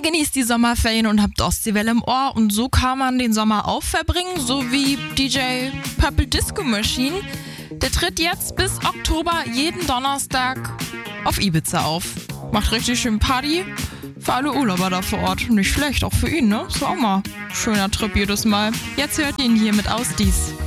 genießt die Sommerferien und habt Ostseewelle im Ohr und so kann man den Sommer auch verbringen, so wie DJ Purple Disco Machine. Der tritt jetzt bis Oktober jeden Donnerstag auf Ibiza auf. Macht richtig schön Party für alle Urlauber da vor Ort. Nicht schlecht, auch für ihn, ne? Ist auch mal ein schöner Trip jedes Mal. Jetzt hört ihr ihn hier mit Aus Dies.